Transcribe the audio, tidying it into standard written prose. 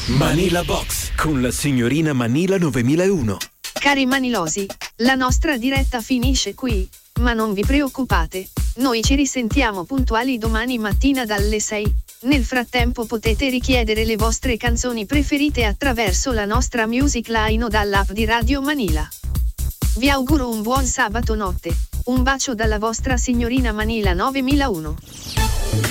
Manila Box con la signorina Manila 9001. Cari manilosi, la nostra diretta finisce qui, ma non vi preoccupate, noi ci risentiamo puntuali domani mattina dalle 6. Nel frattempo potete richiedere le vostre canzoni preferite attraverso la nostra music line o dall'app di Radio Manila. Vi auguro un buon sabato notte, un bacio dalla vostra signorina Manila 9001.